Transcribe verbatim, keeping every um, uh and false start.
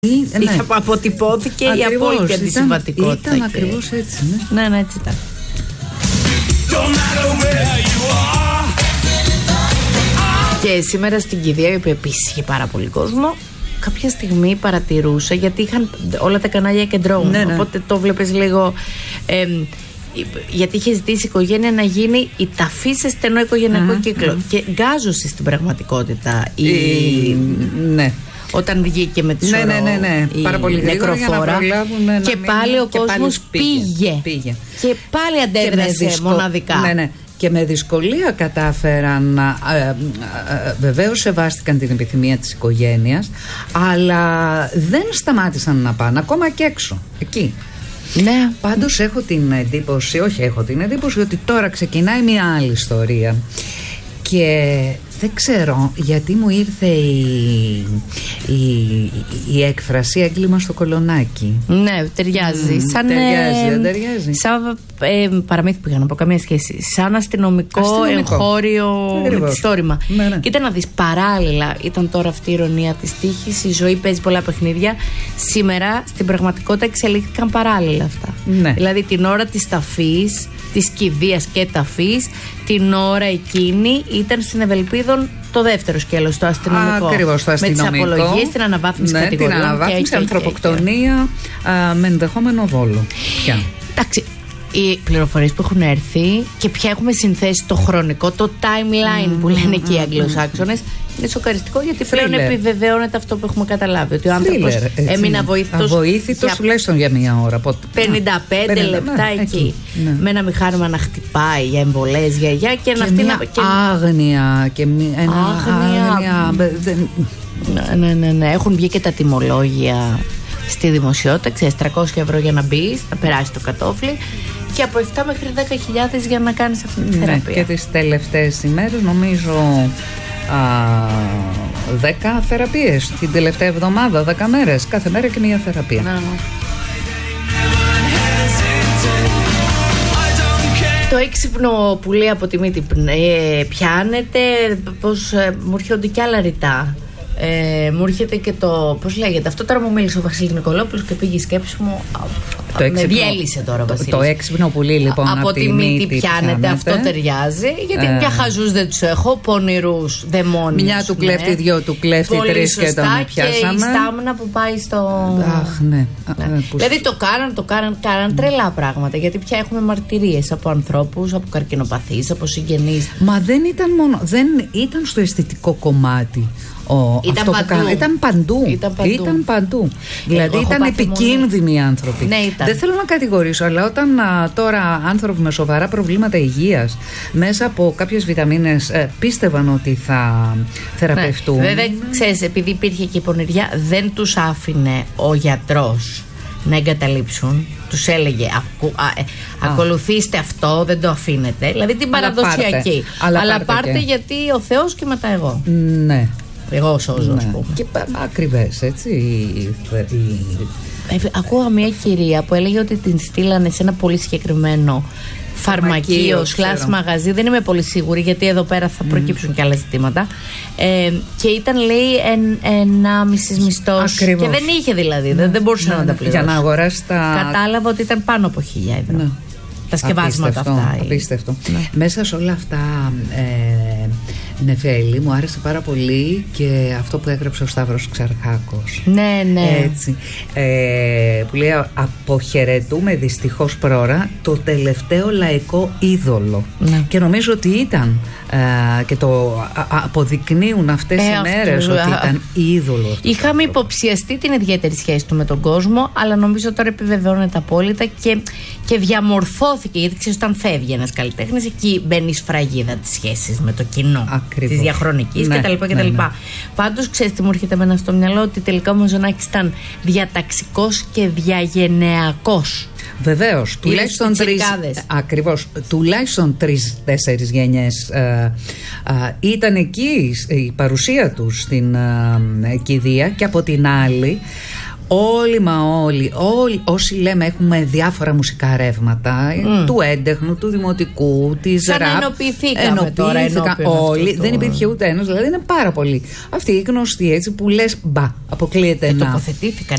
Ναι. Αποτυπώθηκε ακριβώς, η απόλυτη αντισυμβατικότητα. Ήταν ακριβώς έτσι. Ναι, ναι, ναι, έτσι ήταν. Και σήμερα στην κηδεία, η οποία επίσης είχε πάρα πολύ κόσμο, κάποια στιγμή παρατηρούσα, γιατί είχαν όλα τα κανάλια κεντρώουν. Ναι, ναι. Οπότε το βλέπεις λίγο. Ε, γιατί είχε ζητήσει η οικογένεια να γίνει η ταφή σε στενό οικογενειακό mm-hmm. κύκλο. Mm-hmm. Και γκάζωσε στην πραγματικότητα η. η... Ναι. Όταν βγήκε με τη σωρό, ναι, ναι, ναι, ναι. η πάρα πολύ νεκροφόρα ναι, και πάλι ο κόσμος πήγε. πήγε Και πάλι αντέδρασε δυσκο... μοναδικά. Ναι, ναι. Και με δυσκολία κατάφεραν να ε, ε, ε, βεβαίως σεβάστηκαν την επιθυμία της οικογένειας, αλλά δεν σταμάτησαν να πάνε ακόμα και έξω εκεί. Ναι. Πάντως έχω την εντύπωση, όχι έχω την εντύπωση ότι τώρα ξεκινάει μια άλλη ιστορία. Και δεν ξέρω γιατί μου ήρθε η, η, η έκφραση έγκλημα στο κολονάκι. Ναι, ταιριάζει. Mm, σαν ταιριάζει, δεν ταιριάζει. Σαν ε, παραμύθι πήγα να πω, καμία σχέση. Σαν αστυνομικό, αστυνομικό. εγχώριο μυθιστόρημα. Ναι, ναι. Κοίτα να δεις, παράλληλα ήταν τώρα αυτή η ηρωνία της τύχης. Η ζωή παίζει πολλά παιχνίδια. Σήμερα στην πραγματικότητα εξελίχθηκαν παράλληλα αυτά. Ναι. Δηλαδή την ώρα της ταφής, της κηδείας και ταφής, την ώρα εκείνη ήταν στην Ευελπίδων το δεύτερο σκέλος, το αστυνομικό. Ακριβώς, το αστυνομικό. Με τις απολογίες, την αναβάθμιση ναι, κατηγοριών. Την αναβάθμιση, ανθρωποκτονία α, με ενδεχόμενο δόλο. Πια. Εντάξει, οι πληροφορίες που έχουν έρθει και πια έχουμε συνθέσει το χρονικό, το timeline mm, που λένε mm, και οι Αγγλοσάξονες, mm, είναι σοκαριστικό, γιατί Thriller. πλέον επιβεβαιώνεται αυτό που έχουμε καταλάβει. Ότι ο άνθρωπος έμεινε αβοήθητος. Αβοήθητος τουλάχιστον για μία ώρα. Πότε. πενήντα πέντε λεπτά ναι, εκεί. εκεί. Ναι. Με ένα μηχάνημα να χτυπάει για εμβολές, για για και, και να αυτή να. Και άγνοια. Και ένα άγνοια. Ναι, ναι, ναι, ναι. Έχουν βγει και τα τιμολόγια στη δημοσιότητα. Ξέρεις, τριακόσια ευρώ για να μπει, να περάσει το κατόφλι. Και από επτά μέχρι δέκα χιλιάδες για να κάνεις αυτή τη θεραπεία. Ναι, και τις τελευταίες ημέρες νομίζω α, δέκα θεραπείες. Την τελευταία εβδομάδα, δέκα μέρες. Κάθε μέρα και μια θεραπεία. Να, ναι. Το έξυπνο που λέει από τη μύτη ε, πιάνεται, πως ε, μου έρχονται κι άλλα ρητά. Ε, μου έρχεται και το. Πώς λέγεται, αυτό τώρα μου μίλησε ο Βασίλης Νικολόπουλος και πήγε η σκέψη μου. Το με διέλυσε τώρα ο Βασίλης. Το, το έξυπνο πουλί λοιπόν. Από, από τη μύτη πιάνεται, πιάνεται, αυτό ταιριάζει. Γιατί ε, πια χαζούς δεν τους έχω, πονηρούς δαιμόνιους. Μια του κλέφτη, ναι. Δυο του κλέφτη, τρεις και τον πιάσαμε. Και η στάμνα που πάει στο. Αχ, ναι. ναι. Α, δηλαδή το κάναν, το κάναν, κάναν τρελά πράγματα. Γιατί πια έχουμε μαρτυρίες από ανθρώπους, από καρκινοπαθείς, από συγγενείς. Μα δεν ήταν μόνο. Δεν ήταν στο αισθητικό κομμάτι. Ο, ήταν, αυτό παντού. Που κάνα, ήταν παντού. Ήταν παντού. Ήταν παντού. Δηλαδή Εγώ ήταν επικίνδυνοι μόνο. άνθρωποι. Ναι, ήταν. Δεν θέλω να κατηγορήσω, αλλά όταν α, τώρα άνθρωποι με σοβαρά προβλήματα υγείας μέσα από κάποιες βιταμίνες ε, πίστευαν ότι θα θεραπευτούν. Ναι. Βέβαια, ξέρεις, επειδή υπήρχε και η πονηριά, δεν τους άφηνε ο γιατρός να εγκαταλείψουν. Τους έλεγε ακου, α, ε, ακολουθήστε αυτό, δεν το αφήνετε. Δηλαδή την παραδοσιακή. Αλλά, αλλά πάρτε, πάρτε και... γιατί ο Θεός και μετά εγώ. Ναι. Εγώ σώζω, ναι. ας πούμε. Και ακριβές, έτσι. Ε, ακούγα μια κυρία που έλεγε ότι την στείλανε σε ένα πολύ συγκεκριμένο φαρμακείο, σλάς μαγαζί. Δεν είμαι πολύ σίγουρη, γιατί εδώ πέρα θα προκύψουν mm. και άλλα ζητήματα. Ε, και ήταν, λέει, εν, ένα μισής μισθός. Και δεν είχε δηλαδή, mm. δεν, δεν μπορούσε mm. να τα πληρώσει. Για να αγοράσει τα. Κατάλαβα ότι ήταν πάνω από χίλια ευρώ. Mm. Τα σκευάσματα απίστευτο, αυτά. Απίστευτο. Ναι. Μέσα σε όλα αυτά, ε, Νεφέλη, μου άρεσε πάρα πολύ και αυτό που έγραψε ο Σταύρος Ξαρχάκος. Ναι, ναι. Έτσι. Ε, που λέει, αποχαιρετούμε δυστυχώς πρόωρα το τελευταίο λαϊκό είδωλο. Ναι. Και νομίζω ότι ήταν ε, και το α, αποδεικνύουν αυτές ε, οι μέρες ότι α, ήταν είδωλο. Είχαμε υποψιαστεί την ιδιαίτερη σχέση του με τον κόσμο, αλλά νομίζω τώρα επιβεβαιώνεται απόλυτα και, και διαμορφώθηκε, γιατί ξέρεις, όταν φεύγει ένας καλλιτέχνης, εκεί μπαίνει η σφραγίδα της σχέσης με το κοινό. Της διαχρονικής ναι, κτλ. Ναι, ναι. Πάντως, ξέρεις τι μου έρχεται εμένα στο μυαλό, ότι τελικά ο Μαζονάκης ήταν διαταξικός και διαγενειακός. Βεβαίως, τουλάχιστον τρεις, ακριβώς, τουλάχιστον τρεις-τέσσερις γενιές ε, ε, ήταν εκεί η παρουσία τους στην ε, κηδεία, και από την άλλη όλοι μα όλοι, όλοι όσοι λέμε έχουμε διάφορα μουσικά ρεύματα mm. του έντεχνου, του δημοτικού, της ραπ. Σαν να ενοποιηθήκαμε τώρα όλοι, αυτό, δεν υπήρχε ούτε ένας, δηλαδή είναι πάρα πολύ αυτοί οι γνωστοί, έτσι, που λες μπα, αποκλείεται και να τοποθετήθηκαν